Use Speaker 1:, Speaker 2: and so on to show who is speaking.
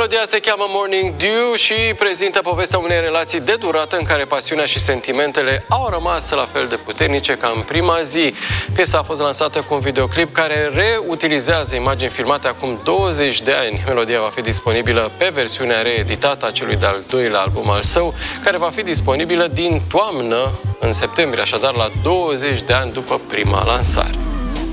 Speaker 1: Melodia se cheamă Morning Dew și prezintă povestea unei relații de durată în care pasiunea și sentimentele au rămas la fel de puternice ca în prima zi. Piesa a fost lansată cu un videoclip care reutilizează imagini filmate acum 20 de ani. Melodia va fi disponibilă pe versiunea reeditată a celui de-al doilea album al său, care va fi disponibilă din toamnă în septembrie, așadar la 20 de ani după prima lansare.